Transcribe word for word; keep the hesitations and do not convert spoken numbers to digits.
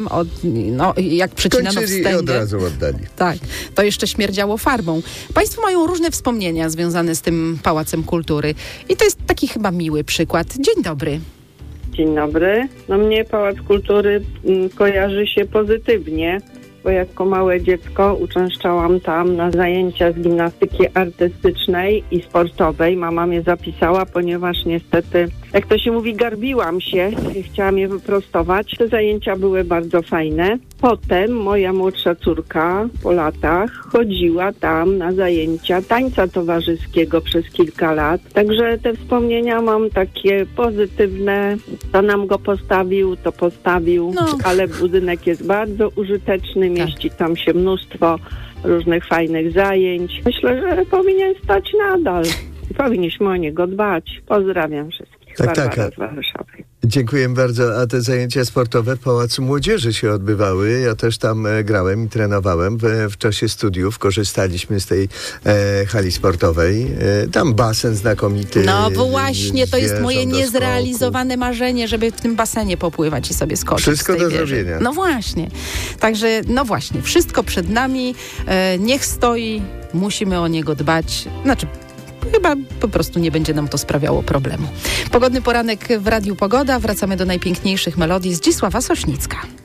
Od, no, jak przecinano Kończyli wstęgę. i od razu oddali. Tak, to jeszcze śmierdziało farbą. Państwo mają różne wspomnienia związane z tym Pałacem Kultury i to jest taki chyba miły przykład. Dzień dobry. Dzień dobry. No mnie Pałac Kultury m, kojarzy się pozytywnie, bo jako małe dziecko uczęszczałam tam na zajęcia z gimnastyki artystycznej i sportowej. Mama mnie zapisała, ponieważ niestety, jak to się mówi, garbiłam się. Chciałam je wyprostować. Te zajęcia były bardzo fajne. Potem moja młodsza córka po latach chodziła tam na zajęcia tańca towarzyskiego przez kilka lat. Także te wspomnienia mam takie pozytywne. To nam go postawił, to postawił, No. ale budynek jest bardzo użyteczny, mieści tam się mnóstwo różnych fajnych zajęć. Myślę, że powinien stać nadal. Powinniśmy o niego dbać. Pozdrawiam wszystkich. Tak, Barbara tak. z Warszawy. Dziękuję bardzo. A te zajęcia sportowe w Pałacu Młodzieży się odbywały. Ja też tam e, grałem i trenowałem w, w czasie studiów. Korzystaliśmy z tej e, hali sportowej. E, tam basen znakomity. No właśnie, to jest moje zwierząt do niezrealizowane marzenie, żeby w tym basenie popływać i sobie skoczyć. Wszystko z tej do wieży. zrobienia. No właśnie. Także, no właśnie, wszystko przed nami. E, niech stoi, musimy o niego dbać. Znaczy, chyba po prostu nie będzie nam to sprawiało problemu. Pogodny poranek w Radiu Pogoda. Wracamy do najpiękniejszych melodii. Zdzisława Sośnicka.